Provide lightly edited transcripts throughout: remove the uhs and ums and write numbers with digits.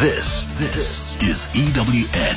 This is EWN.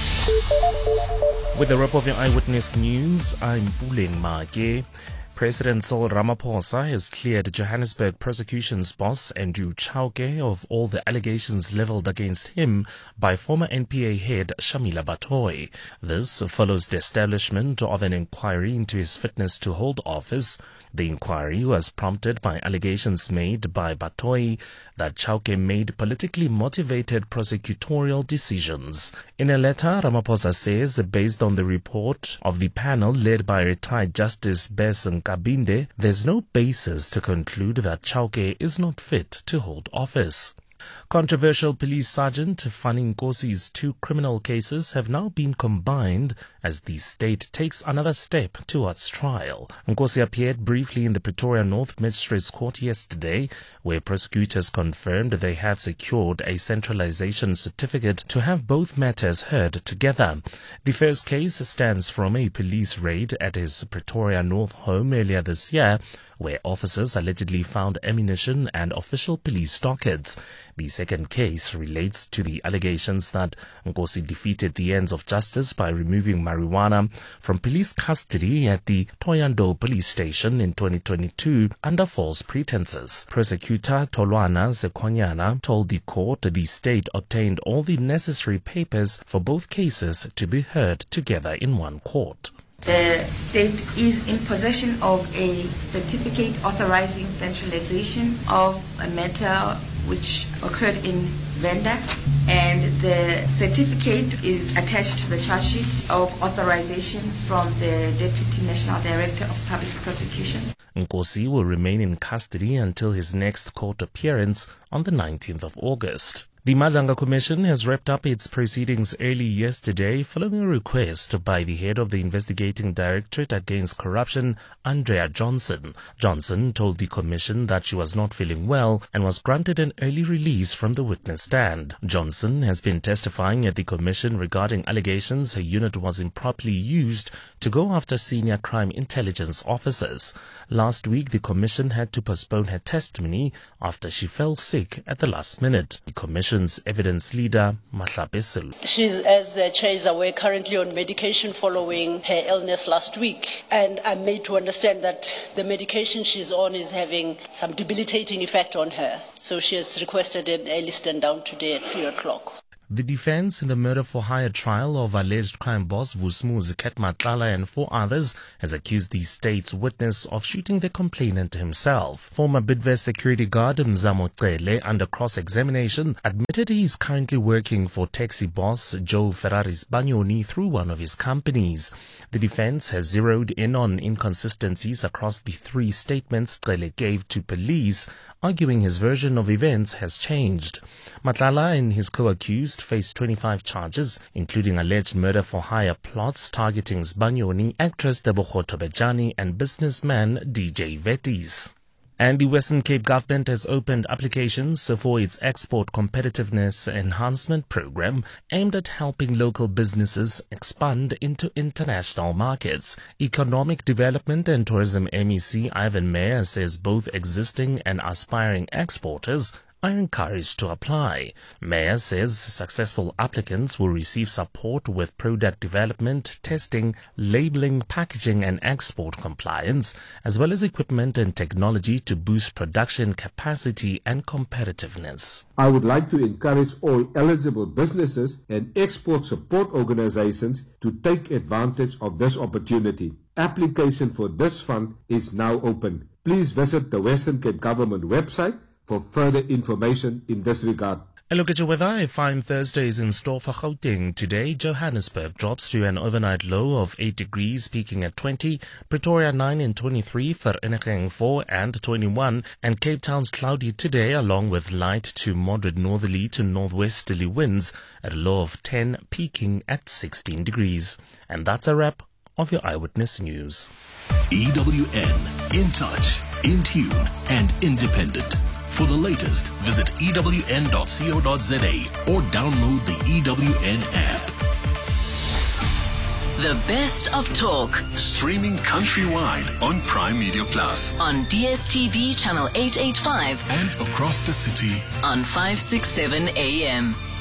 With the wrap of your Eyewitness News, I'm Puleng Make. President Cyril Ramaphosa has cleared Johannesburg prosecution's boss Andrew Chauke of all the allegations leveled against him by former NPA head Shamila Batoyi. This follows the establishment of an inquiry into his fitness to hold office. The inquiry was prompted by allegations made by Batoyi that Chauke made politically motivated prosecutorial decisions. In a letter, Ramaphosa says, based on the report of the panel led by retired Justice Bess Nkabinde, there's no basis to conclude that Chauke is not fit to hold office. Controversial police sergeant Fanny Nkosi's two criminal cases have now been combined as the state takes another step towards trial. Nkosi appeared briefly in the Pretoria North Magistrates Court yesterday, where prosecutors confirmed they have secured a centralization certificate to have both matters heard together. The first case stems from a police raid at his Pretoria North home earlier this year, where officers allegedly found ammunition and official police dockets. The second case relates to the allegations that Nkosi defeated the ends of justice by removing marijuana from police custody at the Thohoyandou police station in 2022 under false pretenses. Prosecutor Tolwana Zekhonyana told the court the state obtained all the necessary papers for both cases to be heard together in one court. The state is in possession of a certificate authorizing centralization of a matter which occurred in Venda, and the certificate is attached to the charge sheet of authorization from the Deputy National Director of Public Prosecution. Nkosi will remain in custody until his next court appearance on the 19th of August. The Madlanga Commission has wrapped up its proceedings early yesterday following a request by the head of the Investigating Directorate Against Corruption, Andrea Johnson. Johnson told the Commission that she was not feeling well and was granted an early release from the witness stand. Johnson has been testifying at the Commission regarding allegations her unit was improperly used to go after senior crime intelligence officers. Last week, the Commission had to postpone her testimony after she fell sick at the last minute. The Commission's evidence leader, Mahlape Sello. She's, as the chair is aware, currently on medication following her illness last week. And I'm made to understand that the medication she's on is having some debilitating effect on her. So she has requested an early stand down today at 3 o'clock. The defense in the murder-for-hire trial of alleged crime boss Vusumuzi Matlala and 4 others has accused the state's witness of shooting the complainant himself. Former Bidvest security guard Mzamo Cele, under cross-examination, admitted he is currently working for taxi boss Joe Ferraris Banyoni through one of his companies. The defense has zeroed in on inconsistencies across the 3 statements Cele gave to police, arguing his version of events has changed. Matlala and his co-accused faced 25 charges, including alleged murder-for-hire plots targeting Sbanyoni, actress Tebogo Tobejane, and businessman DJ Vetis. And the Western Cape government has opened applications for its Export Competitiveness Enhancement Program aimed at helping local businesses expand into international markets. Economic Development and Tourism MEC Ivan Meyer says both existing and aspiring exporters are encouraged to apply. Meyer says successful applicants will receive support with product development, testing, labeling, packaging and export compliance, as well as equipment and technology to boost production capacity and competitiveness. I would like to encourage all eligible businesses and export support organizations to take advantage of this opportunity. Application for this fund is now open. Please visit the Western Cape Government website for further information in this regard. A look at your weather. A fine Thursday is in store for Gauteng. Today, Johannesburg drops to an overnight low of 8 degrees, peaking at 20. Pretoria 9 and 23, Vereeniging 4 and 21. And Cape Town's cloudy today, along with light to moderate northerly to northwesterly winds at a low of 10, peaking at 16 degrees. And that's a wrap of your Eyewitness News. EWN, in touch, in tune, and independent. For the latest, visit ewn.co.za or download the EWN app. The best of talk. Streaming countrywide on Prime Media Plus. On DSTV channel 885. And across the city on 567 AM.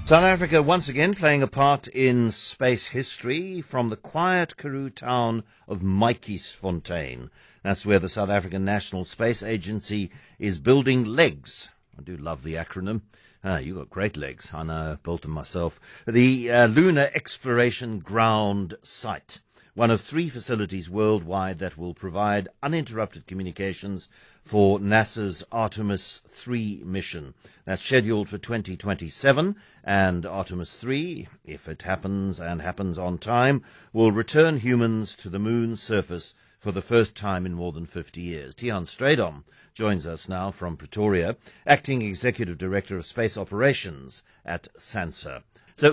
South Africa once again playing a part in space history from the quiet Karoo town of Matjiesfontein. That's where the South African National Space Agency is building legs. I do love the acronym. You got great legs. I know, built them myself. The Lunar Exploration Ground Site. One of 3 facilities worldwide that will provide uninterrupted communications for NASA's Artemis 3 mission. That's scheduled for 2027, and Artemis 3, if it happens and happens on time, will return humans to the moon's surface for the first time in more than 50 years. Tiaan Strydom joins us now from Pretoria, Acting Executive Director of Space Operations at SANSA. So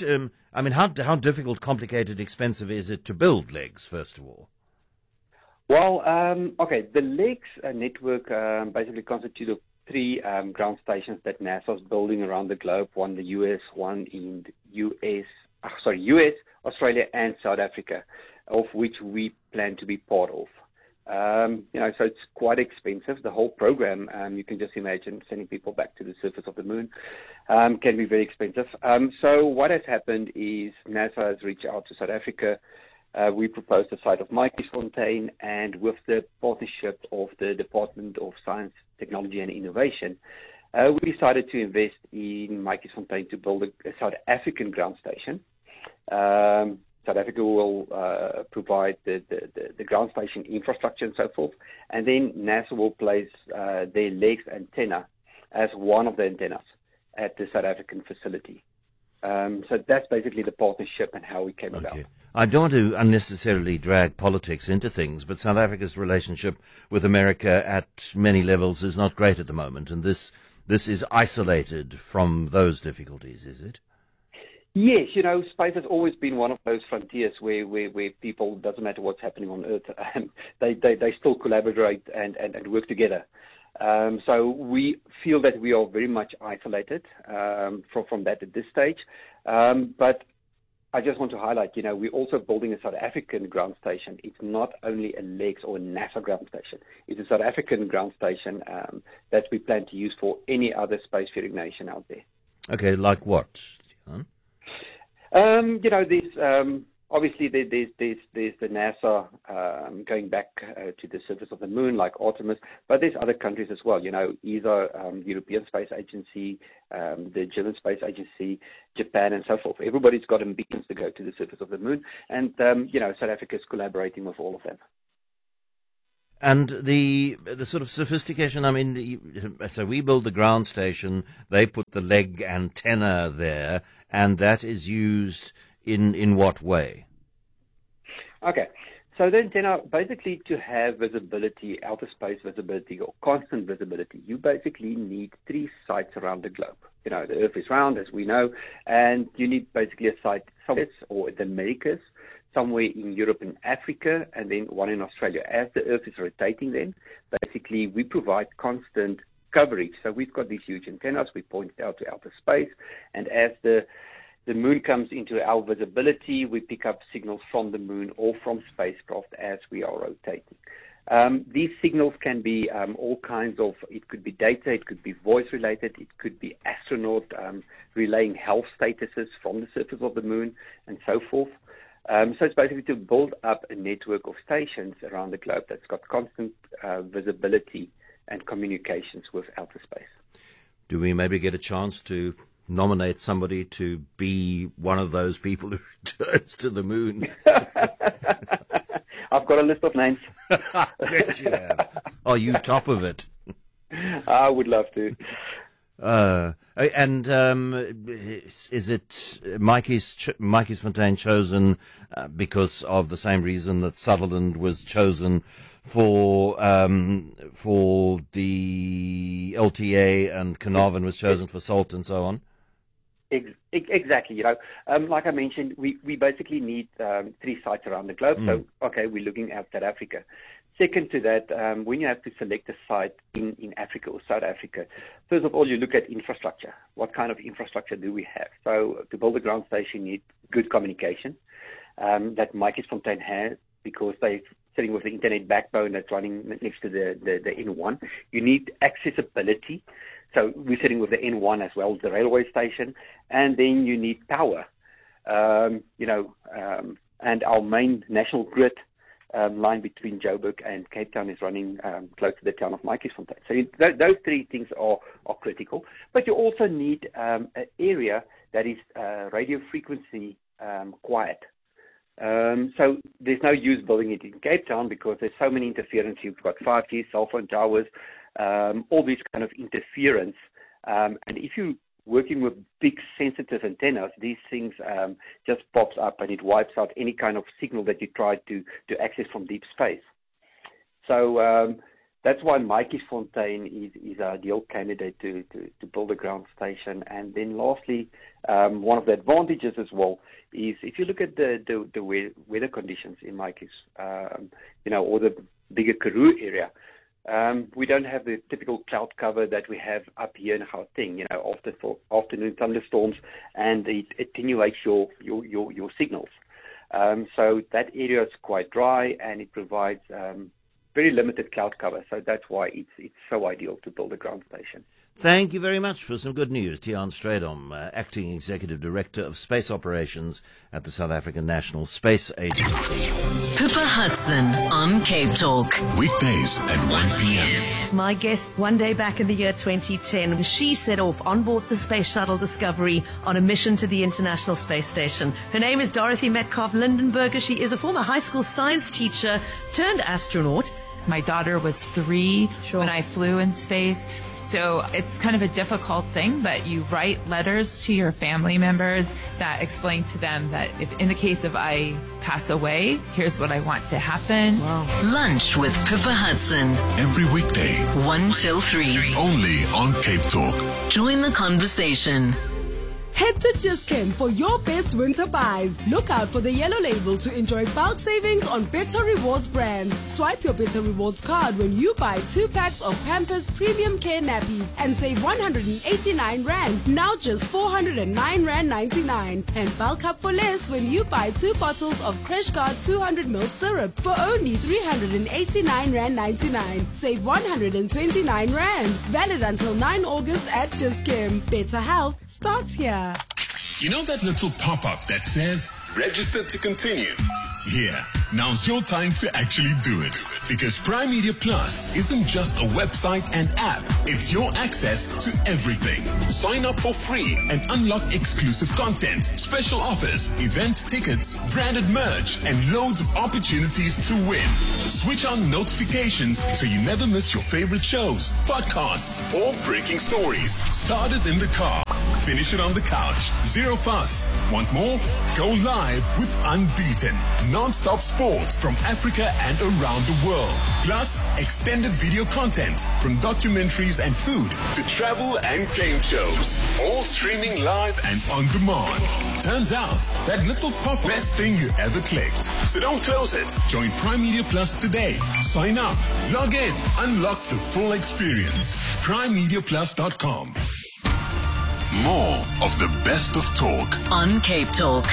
how difficult, complicated, expensive is it to build legs, first of all? Well, the LEGS network basically constitutes of 3 ground stations that NASA is building around the globe, one in the US, one in US, Australia, and South Africa, of which we plan to be part of. So it's quite expensive. The whole program, you can just imagine sending people back to the surface of the moon, can be very expensive. So what has happened is NASA has reached out to South Africa. We proposed the site of Matjiesfontein, and with the partnership of the Department of Science, Technology and Innovation, we decided to invest in Matjiesfontein to build a South African ground station. South Africa will provide the ground station infrastructure and so forth, and then NASA will place their LEGS antenna as one of the antennas at the South African facility. So that's basically the partnership and how we came about. I don't want to unnecessarily drag politics into things, but South Africa's relationship with America at many levels is not great at the moment, and this is isolated from those difficulties, is it? Yes, space has always been one of those frontiers where people, doesn't matter what's happening on Earth, they still collaborate and work together. So we feel that we are very much isolated from that at this stage. But I just want to highlight, we're also building a South African ground station. It's not only a LEGS or a NASA ground station. It's a South African ground station that we plan to use for any other spacefaring nation out there. Okay, like what? There's obviously there's the NASA going back to the surface of the moon, like Artemis, but there's other countries as well. ESA, European Space Agency, the German Space Agency, Japan, and so forth. Everybody's got ambitions to go to the surface of the moon, and South Africa is collaborating with all of them. And the sort of sophistication, so we build the ground station, they put the leg antenna there, and that is used in what way? Okay. So the antenna, basically to have visibility, outer space visibility or constant visibility, you basically need 3 sites around the globe. The Earth is round, as we know, and you need basically a site somewhere, or the Americas, somewhere in Europe and Africa, and then one in Australia. As the Earth is rotating then, basically we provide constant coverage. So we've got these huge antennas, we point out to outer space, and as the moon comes into our visibility, we pick up signals from the moon or from spacecraft as we are rotating. These signals can be all kinds of, it could be data, it could be voice related, it could be astronaut relaying health statuses from the surface of the moon and so forth. So it's basically to build up a network of stations around the globe that's got constant visibility and communications with outer space. Do we maybe get a chance to nominate somebody to be one of those people who returns to the moon? I've got a list of names. I bet you have. Are you top of it? I would love to. Is it Matjiesfontein chosen because of the same reason that Sutherland was chosen for the LTA and Carnarvon was chosen for SALT and so on? Exactly. Like I mentioned, we basically need 3 sites around the globe. So, we're looking at South Africa. Second to that, when you have to select a site in Africa or South Africa, first of all, you look at infrastructure. What kind of infrastructure do we have? So to build a ground station, you need good communication. That Matjiesfontein has, because they're sitting with the internet backbone that's running next to the N1. You need accessibility. So we're sitting with the N1 as well as the railway station, and then you need power, and our main national grid line between Joburg and Cape Town is running close to the town of Matjiesfontein. So those three things are critical. But you also need an area that is radio frequency quiet. So there's no use building it in Cape Town because there's so many interference. You've got 5G, cell phone towers, all these kind of interference. And if you're working with big sensitive antennas, these things just pops up and it wipes out any kind of signal that you try to access from deep space. So that's why Matjiesfontein is an ideal candidate to build a ground station. And then lastly, one of the advantages as well is if you look at the weather conditions in Matjies, or the bigger Karoo area, we don't have the typical cloud cover that we have up here in Gauteng, often for afternoon thunderstorms, and it attenuates your signals. So that area is quite dry and it provides very limited cloud cover. So that's why it's so ideal to build a ground station. Thank you very much for some good news. Tiaan Strydom, Acting Executive Director of Space Operations at the South African National Space Agency. Pippa Hudson on Cape Talk. Weekdays at 1 p.m. My guest one day back in the year 2010, she set off on board the Space Shuttle Discovery on a mission to the International Space Station. Her name is Dorothy Metcalf-Lindenberger. She is a former high school science teacher turned astronaut. My daughter was 3 when I flew in space. So it's kind of a difficult thing, but you write letters to your family members that explain to them that if in the case of I pass away, here's what I want to happen. Wow. Lunch with Pippa Hudson. Every weekday. 1 till 3. Only on Cape Talk. Join the conversation. Head to Dis-Chem for your best winter buys. Look out for the yellow label to enjoy bulk savings on Better Rewards brands. Swipe your Better Rewards card when you buy 2 packs of Pampers Premium Care Nappies and save 189 Rand, now just 409 Rand 99. And bulk up for less when you buy 2 bottles of Crash Guard 200ml syrup for only 389 Rand 99. Save 129 Rand. Valid until 9 August at Dis-Chem. Better health starts here. You know that little pop-up that says, register to continue? Yeah, now's your time to actually do it. Because Prime Media Plus isn't just a website and app. It's your access to everything. Sign up for free and unlock exclusive content, special offers, event tickets, branded merch, and loads of opportunities to win. Switch on notifications so you never miss your favorite shows, podcasts, or breaking stories. Start it in the car. Finish it on the couch. Zero fuss. Want more? Go live with Unbeaten. Non-stop sports from Africa and around the world. Plus, extended video content from documentaries and food to travel and game shows. All streaming live and on demand. Turns out, that little pop best thing you ever clicked. So don't close it. Join Prime Media Plus today. Sign up. Log in. Unlock the full experience. PrimeMediaPlus.com. More of the best of talk on Cape Talk.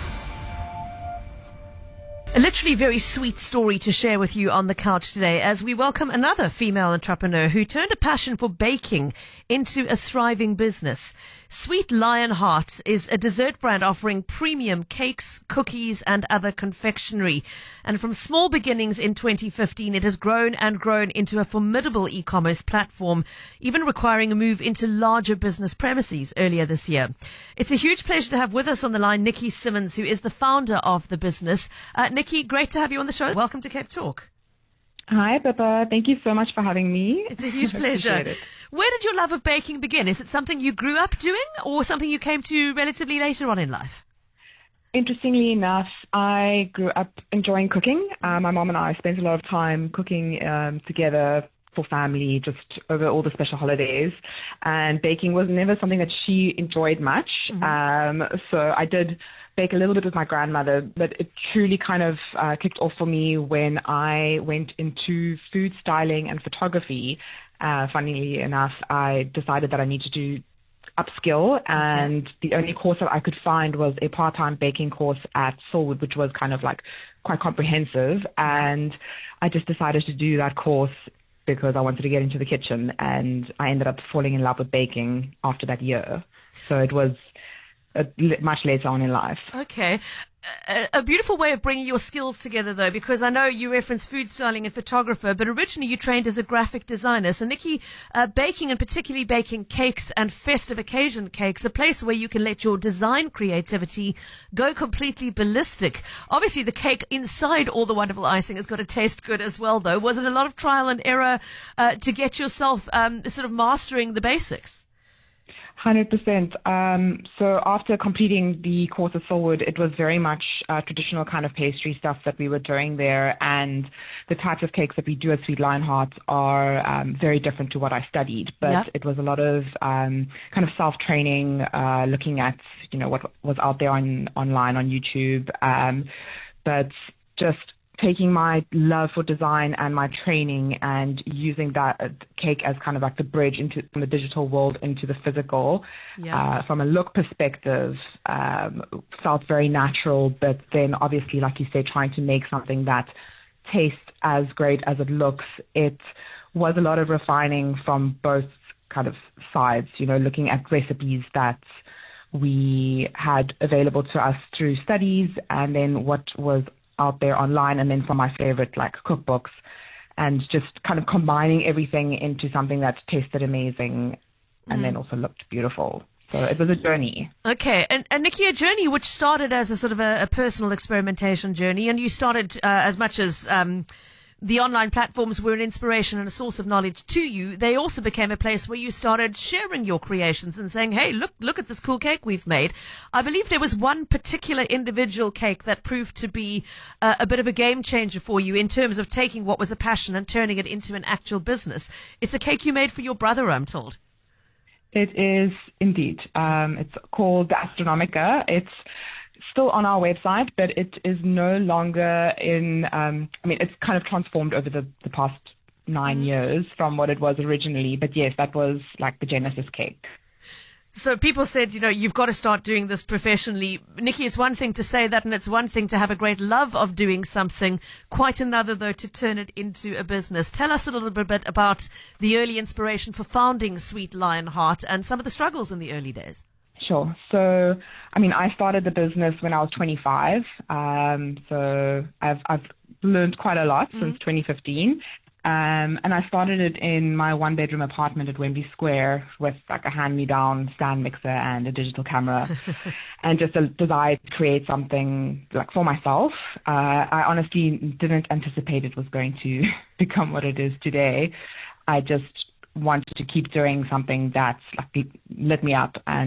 A literally very sweet story to share with you on the couch today as we welcome another female entrepreneur who turned a passion for baking into a thriving business. Sweet Lionheart is a dessert brand offering premium cakes, cookies, and other confectionery. And from small beginnings in 2015, it has grown and grown into a formidable e-commerce platform, even requiring a move into larger business premises earlier this year. It's a huge pleasure to have with us on the line Nikki Simmons, who is the founder of the business. Nikki, great to have you on the show. Welcome to Cape Talk. Hi, Pippa. Thank you so much for having me. It's a huge pleasure. Where did your love of baking begin? Is it something you grew up doing or something you came to relatively later on in life? Interestingly enough, I grew up enjoying cooking. My mom and I spent a lot of time cooking together for family, just over all the special holidays. And baking was never something that she enjoyed much. So I did bake a little bit with my grandmother, but it truly kind of kicked off for me when I went into food styling and photography. Funnily enough, I decided that I needed to upskill, and the only course that I could find was a part-time baking course at Silwood, which was kind of like quite comprehensive, and I just decided to do that course because I wanted to get into the kitchen, and I ended up falling in love with baking after that year. So it was much later on in life. Okay. A beautiful way of bringing your skills together, though, because I know you reference food styling and photographer, but originally you trained as a graphic designer. So, Nikki, baking, and particularly baking cakes and festive occasion cakes, a place where you can let your design creativity go completely ballistic. Obviously, the cake inside all the wonderful icing has got to taste good as well, though. Was it a lot of trial and error to get yourself sort of mastering the basics? 100%. So after completing the course at Silwood, it was very much traditional kind of pastry stuff that we were doing there, and the types of cakes that we do at Sweet Lionheart are very different to what I studied. But It was a lot of kind of self-training, looking at what was out there online on YouTube, but just taking my love for design and my training and using that cake as kind of like the bridge from the digital world into the physical. From a look perspective, felt very natural, but then obviously, like you say, trying to make something that tastes as great as it looks. It was a lot of refining from both kind of sides, looking at recipes that we had available to us through studies, and then what was out there online, and then from my favorite like cookbooks, and just kind of combining everything into something that tasted amazing and then also looked beautiful. So it was a journey. Okay. And Nikki, a journey which started as a sort of a personal experimentation journey, and you started as much as the online platforms were an inspiration and a source of knowledge to you, they also became a place where you started sharing your creations and saying, hey, look at this cool cake we've made. I believe there was one particular individual cake that proved to be a bit of a game changer for you in terms of taking what was a passion and turning it into an actual business. It's a cake you made for your brother, I'm told. It is indeed. It's called the Astronomica. It's still on our website, but it is no longer in, it's kind of transformed over the past 9 years from what it was originally. But yes, that was like the Genesis cake. So people said, you've got to start doing this professionally. Nikki, it's one thing to say that, and it's one thing to have a great love of doing something, quite another, though, to turn it into a business. Tell us a little bit about the early inspiration for founding Sweet Lionheart and some of the struggles in the early days. Sure. So, I started the business when I was 25. So I've learned quite a lot since 2015. And I started it in my one-bedroom apartment at Wembley Square with like a hand-me-down stand mixer and a digital camera, and just a desire to create something like for myself. I honestly didn't anticipate it was going to become what it is today. I just wanted to keep doing something that's like lit me up and